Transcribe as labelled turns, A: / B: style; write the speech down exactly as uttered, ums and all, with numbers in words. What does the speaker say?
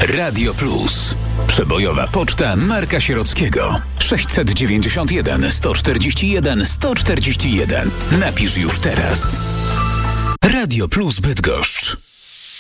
A: Radio Plus. Przebojowa poczta Marka Sierockiego. sześćset dziewięćdziesiąt jeden sto czterdzieści jeden sto czterdzieści jeden. Napisz już teraz. Radio Plus Bydgoszcz.